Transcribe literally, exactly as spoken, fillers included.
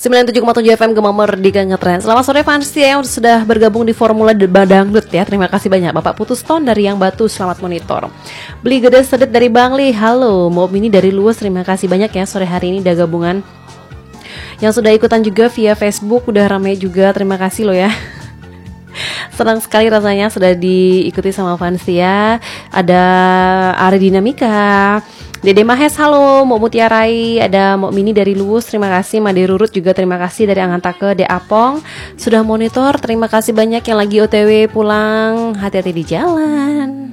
sembilan puluh tujuh koma tujuh F M Gema Merdeka Ngetrend. Selamat sore Fansi yang sudah bergabung di Formula Debat Dangdut ya. Terima kasih banyak Bapak Putus Ton dari Yang Batu, selamat monitor. Beli Gede Sedet dari Bangli, halo. Mau Mini dari Luas, terima kasih banyak ya sore hari ini udah gabungan. Yang sudah ikutan juga via Facebook udah ramai juga, terima kasih loh ya. Senang sekali rasanya sudah diikuti sama Fansi ya. Ada Ari Dinamika, Dede Mahes, halo. Mau Mutiarai, ada Mau Mini dari Luwus, terima kasih. Made Rurut juga terima kasih dari Angantake, De Apong sudah monitor, terima kasih banyak. Yang lagi O T W pulang, hati-hati di jalan.